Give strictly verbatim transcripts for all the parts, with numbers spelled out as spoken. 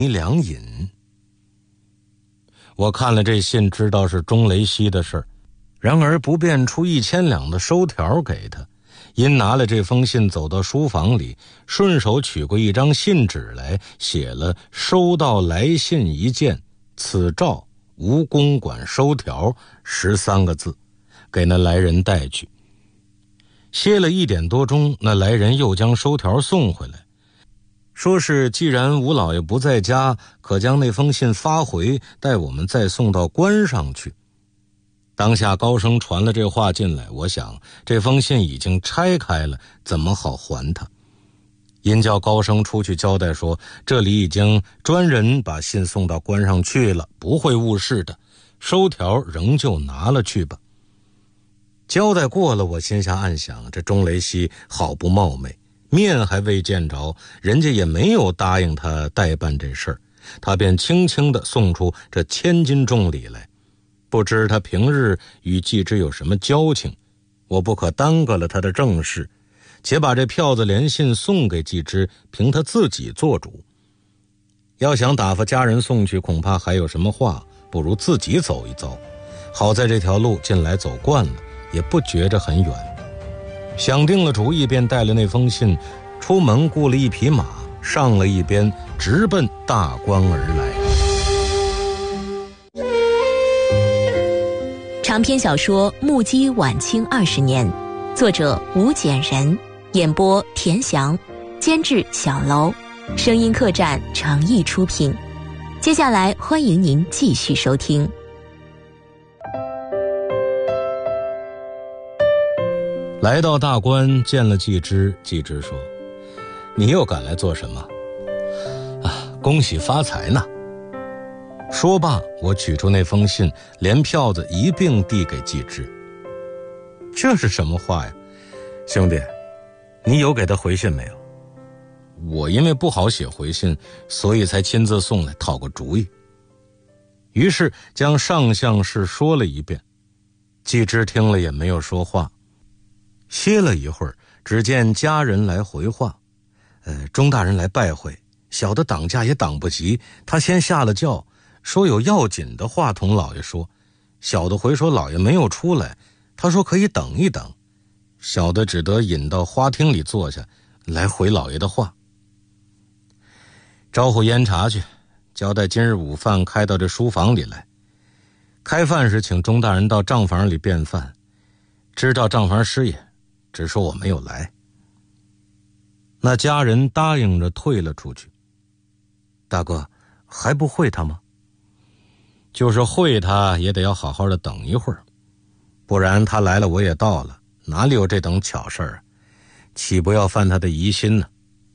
两引。我看了这信，知道是钟雷西的事儿，然而不便出一千两的收条给他，因拿了这封信走到书房里，顺手取过一张信纸来，写了收到来信一件，此诏吴公馆收条十三个字，给那来人带去。歇了一点多钟，那来人又将收条送回来，说是既然吴老爷不在家，可将那封信发回，待我们再送到官上去。当下高升传了这话进来，我想这封信已经拆开了，怎么好还他？因叫高升出去交代说，这里已经专人把信送到官上去了，不会误事的，收条仍旧拿了去吧。交代过了，我心下暗想，这钟雷西好不冒昧，面还未见着，人家也没有答应他代办这事儿，他便轻轻地送出这千斤重礼来。不知他平日与季之有什么交情，我不可耽搁了他的正事，且把这票子连信送给季之，凭他自己做主。要想打发家人送去，恐怕还有什么话，不如自己走一遭。好在这条路近来走惯了，也不觉着很远。想定了主意，便带了那封信出门，雇了一匹马，上了一边，直奔大关而来。 长篇小说《目击晚清二十年》，作者吴简人，演播田翔，监制小楼，声音客栈诚意出品。接下来欢迎您继续收听。 来到大关，见了季之，季之说：“你又赶来做什么？啊，恭喜发财呢。”说罢，我取出那封信，连票子一并递给季之。这是什么话呀？兄弟，你有给他回信没有？我因为不好写回信，所以才亲自送来，讨个主意。于是将上相事说了一遍，季之听了也没有说话。歇了一会儿，只见家人来回话，呃，钟大人来拜会，小的挡驾也挡不及，他先下了轿，说有要紧的话同老爷说。小的回说老爷没有出来，他说可以等一等，小的只得引到花厅里坐下来回老爷的话。招呼烟茶去，交代今日午饭开到这书房里来。开饭时请钟大人到账房里便饭，知道账房师爷，只说我没有来。那家人答应着退了出去。大哥，还不会他吗？就是会他也得要好好的等一会儿，不然他来了我也到了，哪里有这等巧事儿啊？岂不要犯他的疑心呢？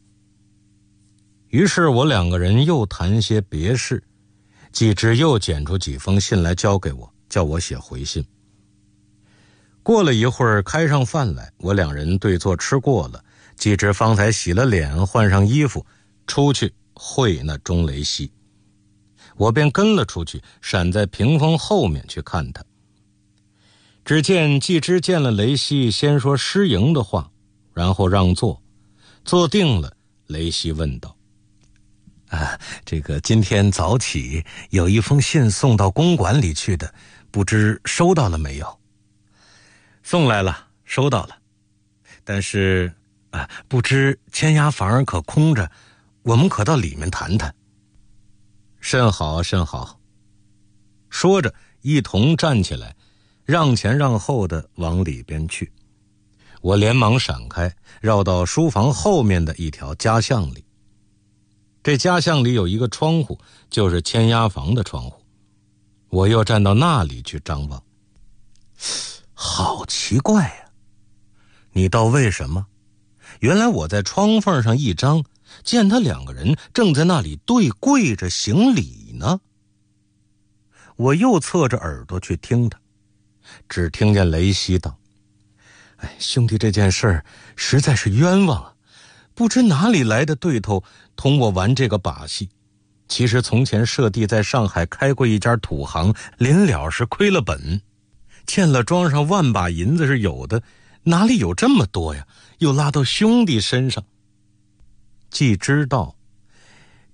于是我两个人又谈些别事，季之又捡出几封信来交给我，叫我写回信。过了一会儿，开上饭来，我两人对坐吃过了，季之方才洗了脸，换上衣服，出去会那钟雷西。我便跟了出去，闪在屏风后面去看他。只见季之见了雷西，先说失迎的话，然后让座，坐定了。雷西问道：啊，这个今天早起有一封信送到公馆里去的，不知收到了没有？送来了，收到了。但是啊，不知签押房可空着，我们可到里面谈谈。甚好甚好。说着一同站起来，让前让后的往里边去。我连忙闪开，绕到书房后面的一条夹巷里。这夹巷里有一个窗户，就是签押房的窗户。我又站到那里去张望。好奇怪呀！你道为什么？原来我在窗缝上一张，见他两个人正在那里对跪着行礼呢。我又侧着耳朵去听他，只听见雷西道：哎，兄弟，这件事儿实在是冤枉啊！不知哪里来的对头同我玩这个把戏。其实从前舍弟在上海开过一家土行，临了是亏了本，欠了庄上万把银子是有的，哪里有这么多呀？又拉到兄弟身上。既知道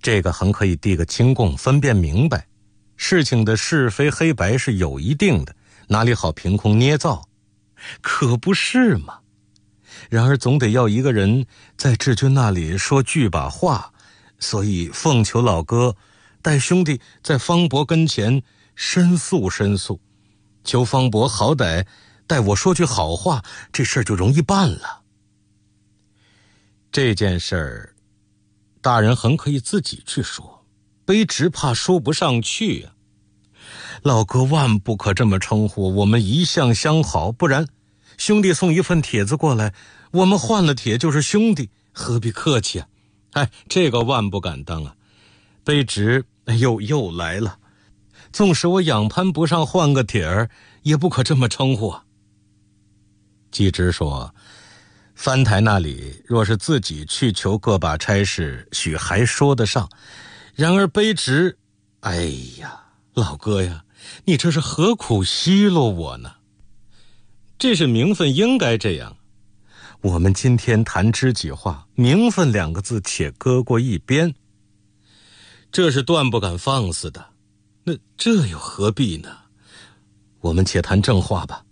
这个很可以递个清供，分辨明白，事情的是非黑白是有一定的，哪里好凭空捏造？可不是嘛。然而总得要一个人在志军那里说句把话，所以奉求老哥带兄弟在方伯跟前申诉申诉，求方伯好歹带我说句好话，这事儿就容易办了。这件事儿大人很可以自己去说，卑职怕说不上去啊。老哥万不可这么称呼，我们一向相好，不然兄弟送一份帖子过来，我们换了帖就是兄弟，何必客气啊？哎，这个万不敢当啊。卑职又又来了，纵使我仰攀不上换个帖儿，也不可这么称呼啊。季之说，藩台那里若是自己去求各把差事，许还说得上，然而卑职，哎呀，老哥呀，你这是何苦奚落我呢？这是名分，应该这样。我们今天谈知己话，名分两个字且搁过一边，这是断不敢放肆的。那这又何必呢？我们且谈正话吧。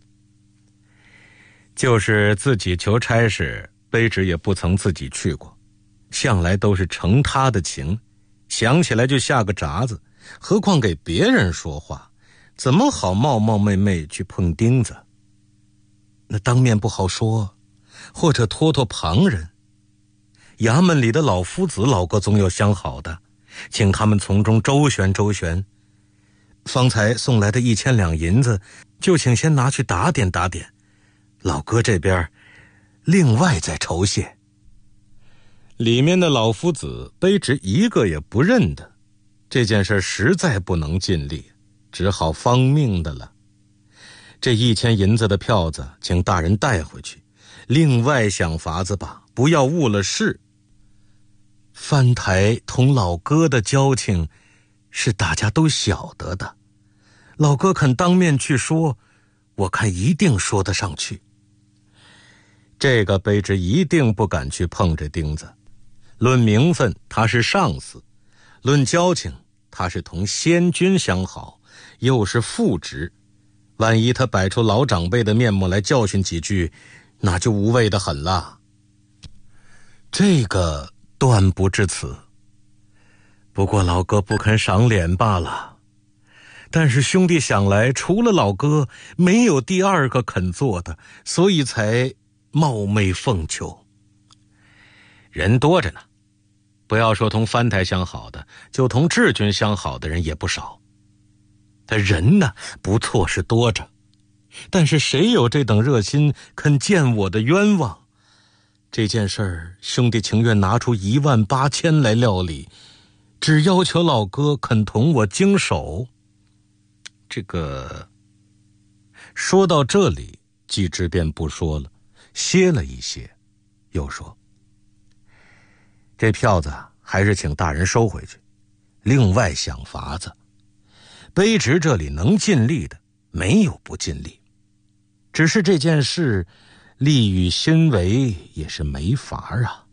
就是自己求差事，卑职也不曾自己去过，向来都是承他的情，想起来就下个闸子，何况给别人说话，怎么好冒冒昧昧去碰钉子？那当面不好说，或者拖拖旁人。衙门里的老夫子老哥总有相好的，请他们从中周旋周旋。方才送来的一千两银子，就请先拿去打点打点，老哥这边另外再酬谢。里面的老夫子卑职一个也不认得，这件事实在不能尽力，只好方命的了。这一千银子的票子请大人带回去，另外想法子吧，不要误了事。藩台同老哥的交情是大家都晓得的，老哥肯当面去说，我看一定说得上去。这个卑职一定不敢去碰这钉子。论名分他是上司，论交情他是同先君相好，又是副职，万一他摆出老长辈的面目来教训几句，那就无谓的很了。这个断不至此，不过老哥不肯赏脸罢了。但是兄弟想来，除了老哥没有第二个肯做的，所以才冒昧奉求。人多着呢，不要说同藩台相好的，就同治军相好的人也不少。他人呢，不错是多着，但是谁有这等热心肯见我的冤枉？这件事儿，兄弟情愿拿出一万八千来料理，只要求老哥肯同我经手。这个说到这里，季之便不说了，歇了一歇，又说：这票子还是请大人收回去，另外想法子。卑职这里能尽力的，没有不尽力，只是这件事力与心为也是没法啊。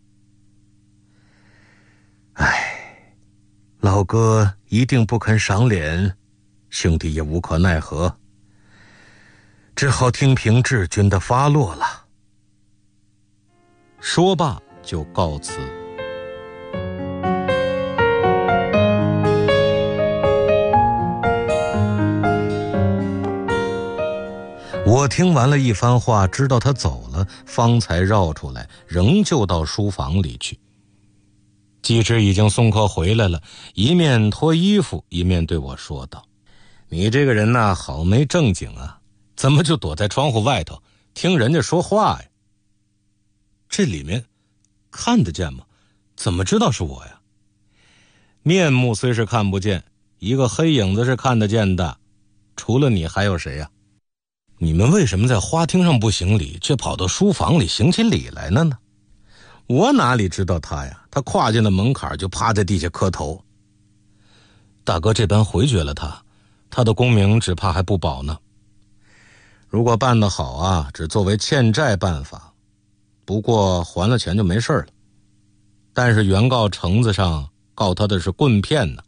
唉，老哥一定不肯赏脸，兄弟也无可奈何，只好听凭治军的发落了。说罢就告辞。我听完了一番话，知道他走了，方才绕出来，仍旧到书房里去。季之已经送客回来了，一面脱衣服，一面对我说道：你这个人呐，好没正经啊，怎么就躲在窗户外头听人家说话呀？这里面看得见吗？怎么知道是我呀？面目虽是看不见，一个黑影子是看得见的，除了你还有谁呀？你们为什么在花厅上不行礼，却跑到书房里行起礼来了呢？我哪里知道他呀？他跨进了门槛就趴在地下磕头。大哥这般回绝了他，他的功名只怕还不保呢。如果办得好啊，只作为欠债办法，不过还了钱就没事了。但是原告橙子上告他的是棍骗呢。